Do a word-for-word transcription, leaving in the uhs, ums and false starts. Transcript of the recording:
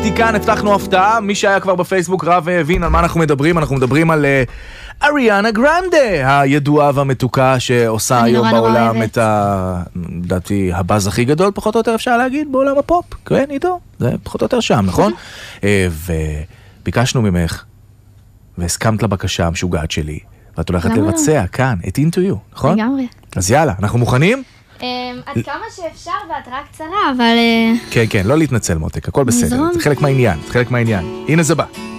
איתי כאן, הבטחנו הפתעה, מי שהיה כבר בפייסבוק רב והבין על מה אנחנו מדברים, אנחנו מדברים על אריאנה גרנדה, הידועה והמתוקה שעושה היום בעולם את ה... לדעתי, הבאז הכי גדול, פחות או יותר אפשר להגיד, בעולם הפופ, כן, עידו, זה פחות או יותר שם, נכון? וביקשנו ממך, והסכמת לבקשה המשוגעת שלי, ואת הולכת לבצע כאן, את Into You, נכון? לגמרי. אז יאללה, אנחנו מוכנים? עד כמה שאפשר בהתראה קצרה, אבל... כן, כן, לא להתנצל מותק, הכל בסדר, זה חלק מהעניין, זה חלק מהעניין. הנה זה בא.